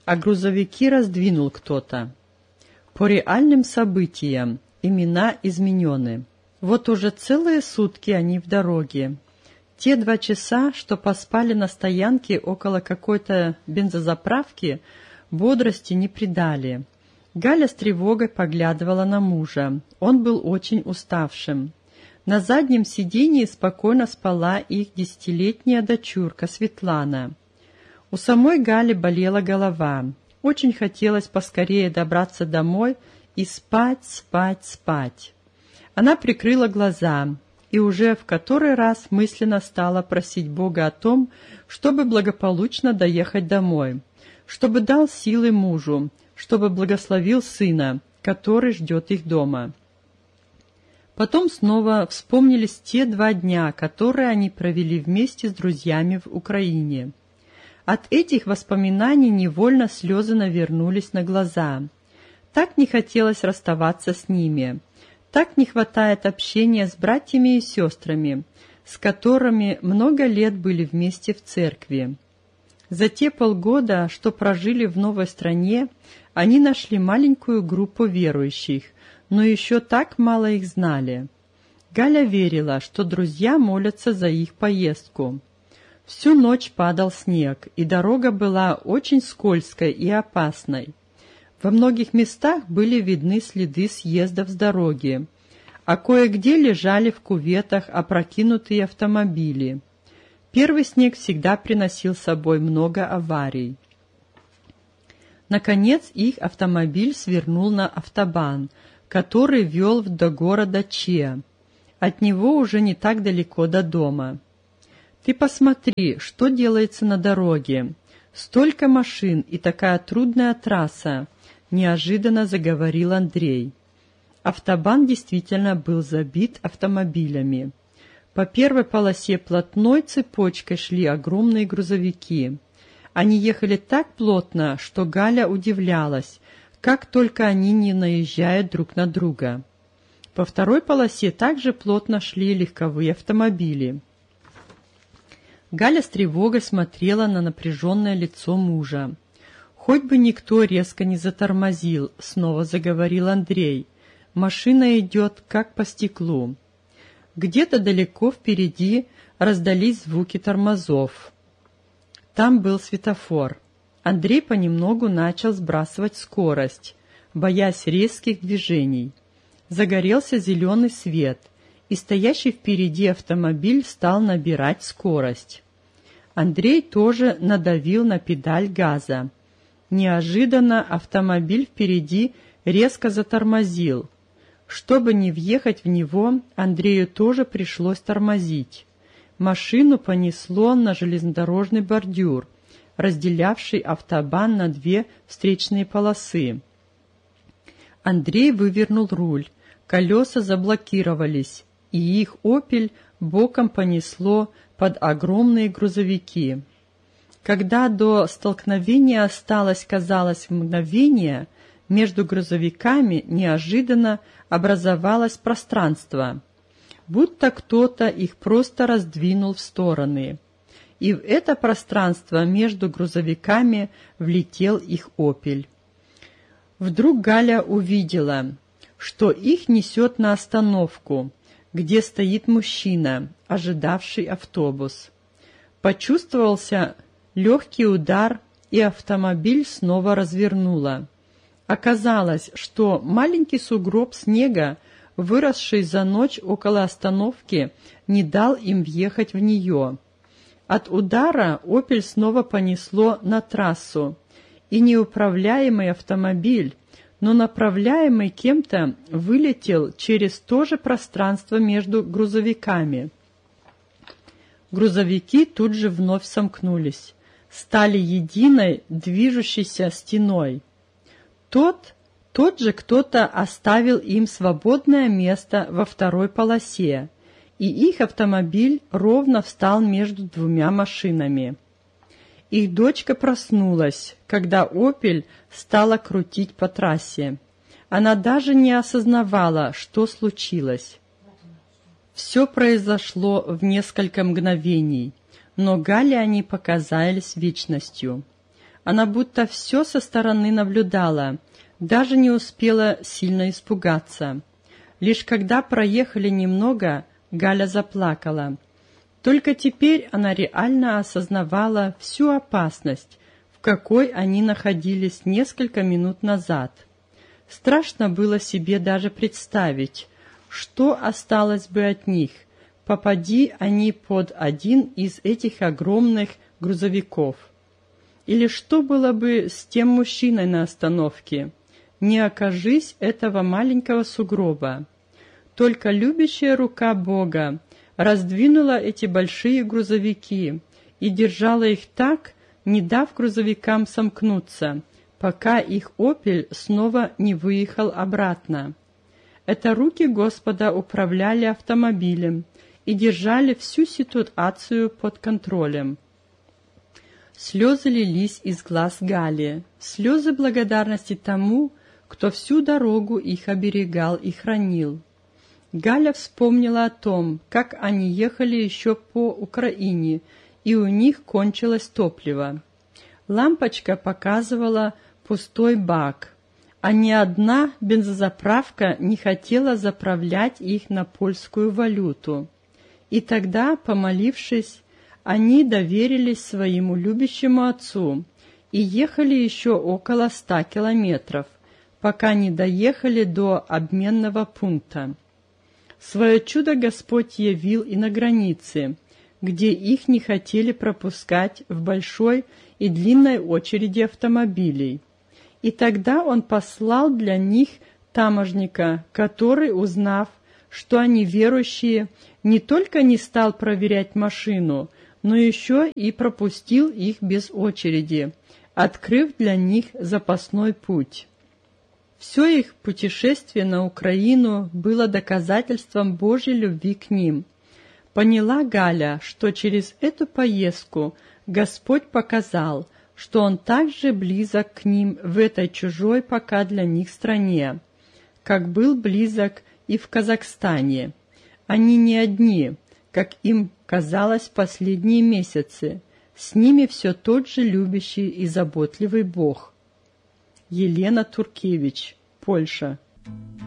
а грузовики раздвинул кто-то. По реальным событиям имена изменены. Вот уже целые сутки они в дороге. Те 2 часа, что поспали на стоянке около какой-то бензозаправки, бодрости не придали. Галя с тревогой поглядывала на мужа. Он был очень уставшим. На заднем сиденье спокойно спала их 10-летняя дочурка Светлана. У самой Гали болела голова. Очень хотелось поскорее добраться домой и спать, спать, спать. Она прикрыла глаза и уже в который раз мысленно стала просить Бога о том, чтобы благополучно доехать домой, чтобы дал силы мужу, чтобы благословил сына, который ждет их дома. Потом снова вспомнились те 2 дня, которые они провели вместе с друзьями в Украине. От этих воспоминаний невольно слезы навернулись на глаза. Так не хотелось расставаться с ними. Так не хватает общения с братьями и сестрами, с которыми много лет были вместе в церкви. За те полгода, что прожили в новой стране, они нашли маленькую группу верующих, но еще так мало их знали. Галя верила, что друзья молятся за их поездку. Всю ночь падал снег, и дорога была очень скользкой и опасной. Во многих местах были видны следы съездов с дороги, а кое-где лежали в кюветах опрокинутые автомобили. Первый снег всегда приносил с собой много аварий. Наконец их автомобиль свернул на автобан, который вел до города Че. От него уже не так далеко до дома. «Ты посмотри, что делается на дороге. Столько машин и такая трудная трасса», — неожиданно заговорил Андрей. Автобан действительно был забит автомобилями. По первой полосе плотной цепочкой шли огромные грузовики. Они ехали так плотно, что Галя удивлялась, как только они не наезжают друг на друга. По второй полосе также плотно шли легковые автомобили. Галя с тревогой смотрела на напряженное лицо мужа. «Хоть бы никто резко не затормозил», — снова заговорил Андрей. «Машина идет, как по стеклу». Где-то далеко впереди раздались звуки тормозов. Там был светофор. Андрей понемногу начал сбрасывать скорость, боясь резких движений. Загорелся зеленый свет, и стоящий впереди автомобиль стал набирать скорость. Андрей тоже надавил на педаль газа. Неожиданно автомобиль впереди резко затормозил. Чтобы не въехать в него, Андрею тоже пришлось тормозить. Машину понесло на железнодорожный бордюр, разделявший автобан на 2 встречные полосы. Андрей вывернул руль, колеса заблокировались, и их «Опель» боком понесло под огромные грузовики. Когда до столкновения осталось, казалось, мгновение, между грузовиками неожиданно образовалось пространство, будто кто-то их просто раздвинул в стороны. И в это пространство между грузовиками влетел их «Опель». Вдруг Галя увидела, что их несет на остановку, где стоит мужчина, ожидавший автобус. Почувствовался легкий удар, и автомобиль снова развернуло. Оказалось, что маленький сугроб снега, выросший за ночь около остановки, не дал им въехать в нее. От удара «Опель» снова понесло на трассу, и неуправляемый автомобиль, но направляемый кем-то, вылетел через то же пространство между грузовиками. Грузовики тут же вновь сомкнулись, стали единой движущейся стеной. Тот же кто-то оставил им свободное место во второй полосе, и их автомобиль ровно встал между 2 машинами. Их дочка проснулась, когда «Опель» стала крутить по трассе. Она даже не осознавала, что случилось. Все произошло в несколько мгновений, но Гале они показались вечностью. Она будто все со стороны наблюдала, даже не успела сильно испугаться. Лишь когда проехали немного, Галя заплакала. Только теперь она реально осознавала всю опасность, в какой они находились несколько минут назад. Страшно было себе даже представить, что осталось бы от них, попади они под один из этих огромных грузовиков. Или что было бы с тем мужчиной на остановке, не окажись этого маленького сугроба. Только любящая рука Бога раздвинула эти большие грузовики и держала их так, не дав грузовикам сомкнуться, пока их «Опель» снова не выехал обратно. Это руки Господа управляли автомобилем и держали всю ситуацию под контролем. Слезы лились из глаз Гали, слезы благодарности тому, кто всю дорогу их оберегал и хранил. Галя вспомнила о том, как они ехали еще по Украине, и у них кончилось топливо. Лампочка показывала пустой бак, а ни одна бензозаправка не хотела заправлять их на польскую валюту. И тогда, помолившись, они доверились своему любящему отцу и ехали еще около 100 километров, пока не доехали до обменного пункта. Свое чудо Господь явил и на границе, где их не хотели пропускать в большой и длинной очереди автомобилей. И тогда Он послал для них таможника, который, узнав, что они верующие, не только не стал проверять машину, но еще и пропустил их без очереди, открыв для них запасной путь. Все их путешествие на Украину было доказательством Божьей любви к ним. Поняла Галя, что через эту поездку Господь показал, что Он так же близок к ним в этой чужой пока для них стране, как был близок и в Казахстане. Они не одни, как им казалось последние месяцы. С ними все тот же любящий и заботливый Бог. Елена Туркевич, Польша.